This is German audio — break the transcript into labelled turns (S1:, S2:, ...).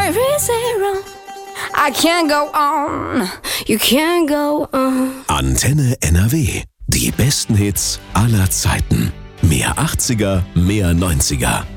S1: very zero. I can't go on, you can't go on.
S2: Antenne NRW. Die besten Hits aller Zeiten. Mehr 80er, mehr 90er.